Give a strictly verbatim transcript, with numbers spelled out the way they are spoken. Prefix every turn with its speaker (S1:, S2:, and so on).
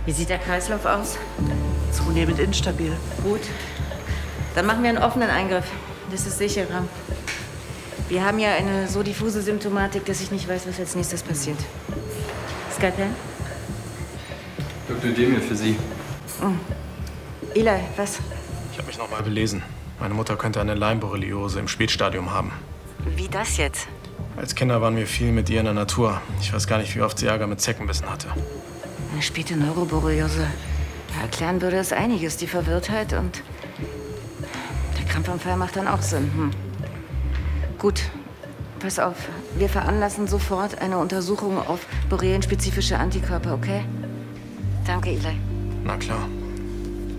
S1: Wie sieht der Kreislauf aus?
S2: Zunehmend instabil.
S1: Gut. Dann machen wir einen offenen Eingriff. Das ist sicherer. Wir haben ja eine so diffuse Symptomatik, dass ich nicht weiß, was als nächstes passiert. Skalpell?
S3: Doktor Demir für Sie.
S1: Oh. Eli, was?
S4: Ich habe mich noch mal belesen. Meine Mutter könnte eine Lyme-Borreliose im Spätstadium haben.
S1: Wie das jetzt?
S4: Als Kinder waren wir viel mit ihr in der Natur. Ich weiß gar nicht, wie oft sie Ärger mit Zeckenbissen hatte.
S1: Eine späte Neuroborreliose. Ja, erklären würde es einiges. Die Verwirrtheit und der Krampfanfall macht dann auch Sinn. Hm. Gut, pass auf. Wir veranlassen sofort eine Untersuchung auf borrelienspezifische Antikörper, okay? Danke, Eli.
S4: Na klar.